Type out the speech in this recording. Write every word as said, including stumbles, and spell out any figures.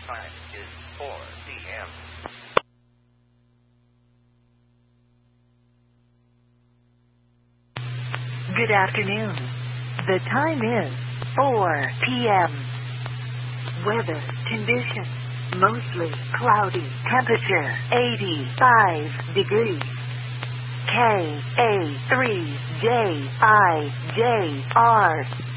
Time is four p.m. Good afternoon. The time is four p.m. Weather conditions: mostly cloudy. Temperature eighty-five degrees. K A three J I J R